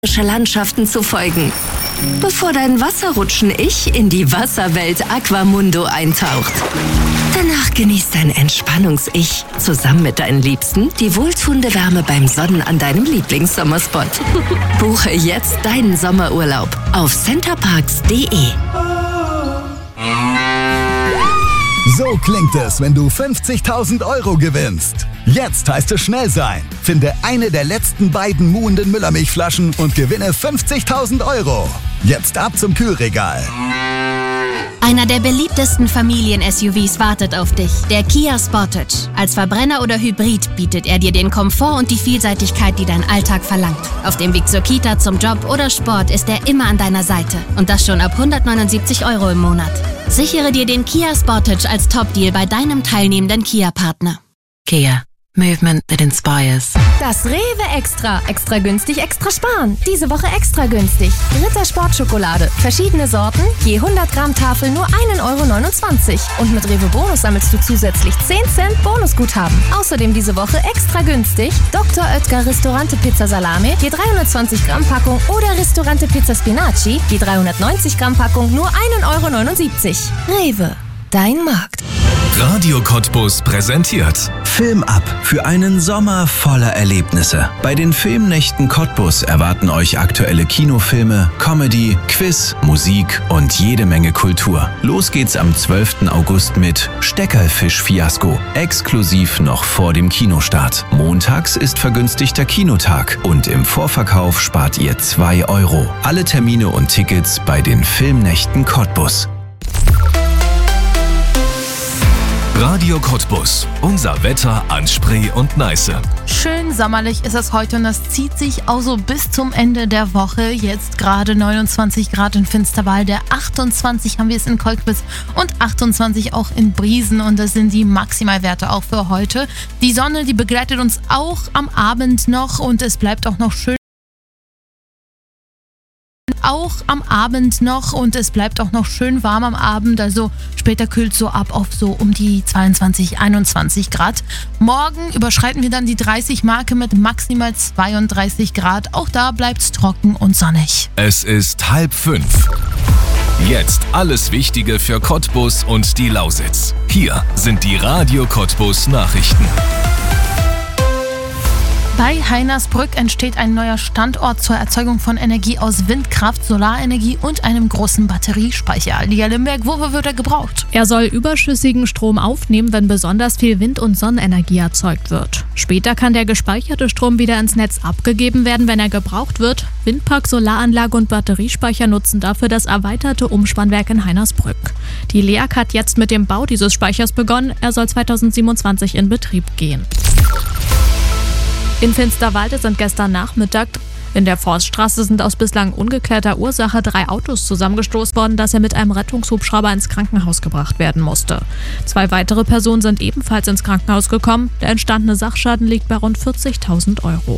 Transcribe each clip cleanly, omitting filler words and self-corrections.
Landschaften zu folgen, bevor dein Wasserrutschen-Ich in die Wasserwelt Aquamundo eintaucht. Danach genießt dein Entspannungs-Ich zusammen mit deinen Liebsten die wohltuende Wärme beim Sonnen an deinem Lieblingssommerspot. Buche jetzt deinen Sommerurlaub auf centerparks.de. So klingt es, wenn du 50.000 Euro gewinnst. Jetzt heißt es schnell sein. Finde eine der letzten beiden muhenden Müllermilchflaschen und gewinne 50.000 Euro. Jetzt ab zum Kühlregal. Einer der beliebtesten Familien-SUVs wartet auf dich, der Kia Sportage. Als Verbrenner oder Hybrid bietet er dir den Komfort und die Vielseitigkeit, die dein Alltag verlangt. Auf dem Weg zur Kita, zum Job oder Sport ist er immer an deiner Seite. Und das schon ab 179 Euro im Monat. Sichere dir den Kia Sportage als Top-Deal bei deinem teilnehmenden Kia-Partner. Kia. Movement that inspires. Das Rewe Extra. Extra günstig, extra sparen. Diese Woche extra günstig. Ritter Sportschokolade. Verschiedene Sorten, je 100 Gramm Tafel nur 1,29 Euro. Und mit Rewe Bonus sammelst du zusätzlich 10 Cent Bonusguthaben. Außerdem diese Woche extra günstig Dr. Oetker Ristorante Pizza Salame, je 320 Gramm Packung oder Ristorante Pizza Spinaci, je 390 Gramm Packung nur 1,79 Euro. Rewe, dein Markt. Radio Cottbus präsentiert Film ab für einen Sommer voller Erlebnisse. Bei den Filmnächten Cottbus erwarten euch aktuelle Kinofilme, Comedy, Quiz, Musik und jede Menge Kultur. Los geht's am 12. August mit Steckerlfisch-Fiasko, exklusiv noch vor dem Kinostart. Montags ist vergünstigter Kinotag und im Vorverkauf spart ihr 2 Euro. Alle Termine und Tickets bei den Filmnächten Cottbus. Radio Cottbus. Unser Wetter an Spree und Neiße. Schön sommerlich ist es heute und das zieht sich auch so bis zum Ende der Woche. Jetzt gerade 29 Grad in Finsterwalde, 28 haben wir es in Kolkwitz und 28 auch in Briesen und das sind die Maximalwerte auch für heute. Die Sonne, die begleitet uns auch am Abend noch und es bleibt auch noch schön warm am Abend, also später kühlt so ab auf so um die 22, 21 Grad. Morgen überschreiten wir dann die 30-Marke mit maximal 32 Grad. Auch da bleibt's trocken und sonnig. Es ist 4:30. Jetzt alles Wichtige für Cottbus und die Lausitz. Hier sind die Radio Cottbus Nachrichten. Bei Heinersbrück entsteht ein neuer Standort zur Erzeugung von Energie aus Windkraft, Solarenergie und einem großen Batteriespeicher. Lia Limberg, wofür wird er gebraucht? Er soll überschüssigen Strom aufnehmen, wenn besonders viel Wind- und Sonnenenergie erzeugt wird. Später kann der gespeicherte Strom wieder ins Netz abgegeben werden, wenn er gebraucht wird. Windpark, Solaranlage und Batteriespeicher nutzen dafür das erweiterte Umspannwerk in Heinersbrück. Die LEAG hat jetzt mit dem Bau dieses Speichers begonnen. Er soll 2027 in Betrieb gehen. In Finsterwalde sind gestern Nachmittag in der Forststraße sind aus bislang ungeklärter Ursache 3 Autos zusammengestoßen worden, dass er mit einem Rettungshubschrauber ins Krankenhaus gebracht werden musste. 2 weitere Personen sind ebenfalls ins Krankenhaus gekommen. Der entstandene Sachschaden liegt bei rund 40.000 Euro.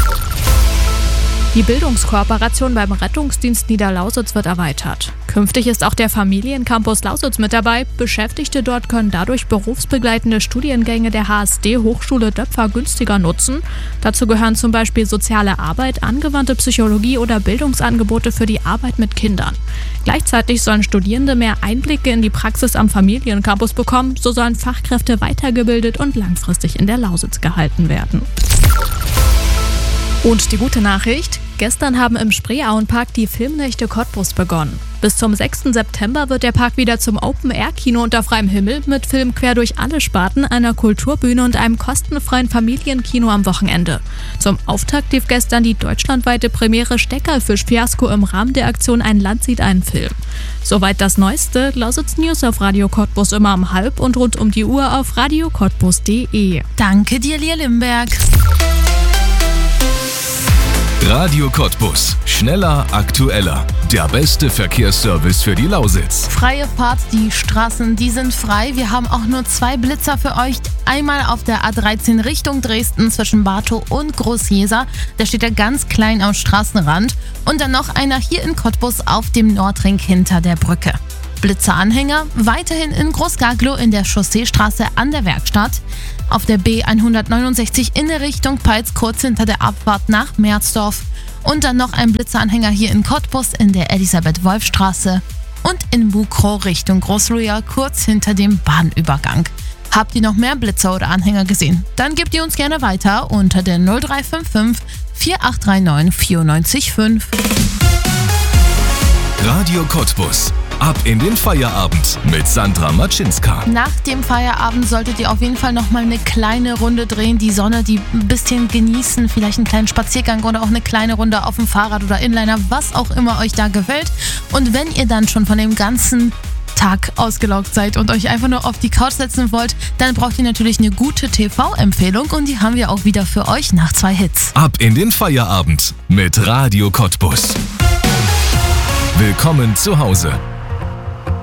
Die Bildungskooperation beim Rettungsdienst Niederlausitz wird erweitert. Künftig ist auch der Familiencampus Lausitz mit dabei. Beschäftigte dort können dadurch berufsbegleitende Studiengänge der HSD Hochschule Döpfer günstiger nutzen. Dazu gehören zum Beispiel soziale Arbeit, angewandte Psychologie oder Bildungsangebote für die Arbeit mit Kindern. Gleichzeitig sollen Studierende mehr Einblicke in die Praxis am Familiencampus bekommen. So sollen Fachkräfte weitergebildet und langfristig in der Lausitz gehalten werden. Und die gute Nachricht: Gestern haben im Spreeauenpark die Filmnächte Cottbus begonnen. Bis zum 6. September wird der Park wieder zum Open-Air-Kino unter freiem Himmel mit Filmen quer durch alle Sparten, einer Kulturbühne und einem kostenfreien Familienkino am Wochenende. Zum Auftakt lief gestern die deutschlandweite Premiere Steckerlfisch-Fiasko im Rahmen der Aktion Ein Land sieht einen Film. Soweit das Neueste. Lausitz News auf Radio Cottbus immer um 12:30 und rund um die Uhr auf radiocottbus.de. Danke dir, Lia Limberg. Radio Cottbus. Schneller, aktueller. Der beste Verkehrsservice für die Lausitz. Freie Fahrt, die Straßen, die sind frei. Wir haben auch nur 2 Blitzer für euch. Einmal auf der A13 Richtung Dresden zwischen Bartow und Groß-Jeser. Da steht er ganz klein am Straßenrand. Und dann noch einer hier in Cottbus auf dem Nordring hinter der Brücke. Blitzeranhänger weiterhin in Groß-Gaglow in der Chausseestraße an der Werkstatt. Auf der B169 in der Richtung Peitz kurz hinter der Abfahrt nach Merzdorf. Und dann noch ein Blitzeranhänger hier in Cottbus in der Elisabeth-Wolf-Straße und in Bukrow Richtung Großluja, kurz hinter dem Bahnübergang. Habt ihr noch mehr Blitzer oder Anhänger gesehen? Dann gebt ihr uns gerne weiter unter der 0355 4839 945. Radio Cottbus. Ab in den Feierabend mit Sandra Matschinska. Nach dem Feierabend solltet ihr auf jeden Fall nochmal eine kleine Runde drehen, die Sonne, die ein bisschen genießen, vielleicht einen kleinen Spaziergang oder auch eine kleine Runde auf dem Fahrrad oder Inliner, was auch immer euch da gefällt. Und wenn ihr dann schon von dem ganzen Tag ausgelaugt seid und euch einfach nur auf die Couch setzen wollt, dann braucht ihr natürlich eine gute TV-Empfehlung und die haben wir auch wieder für euch nach 2 Hits. Ab in den Feierabend mit Radio Cottbus. Willkommen zu Hause.